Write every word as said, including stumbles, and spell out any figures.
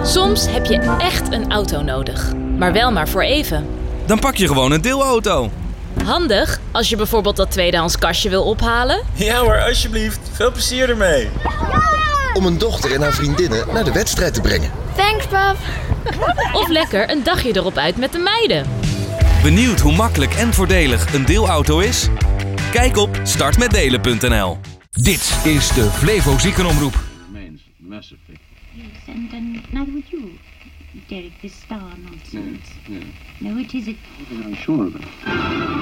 Soms heb je echt een auto nodig, maar wel maar voor even. Dan pak je gewoon een deelauto. Handig als je bijvoorbeeld dat tweedehands kastje wil ophalen. Ja hoor, alsjeblieft. Veel plezier ermee. Om een dochter en haar vriendinnen naar de wedstrijd te brengen. Thanks, pap. Of lekker een dagje erop uit met de meiden. Benieuwd hoe makkelijk en voordelig een deelauto is? Kijk op startmetdelen punt n l. Dit is de Flevo Ziekenomroep. Massively. Yes, and another with you, Derek, this star nonsense. Yeah, yeah. No, it isn't. I'm sure of it.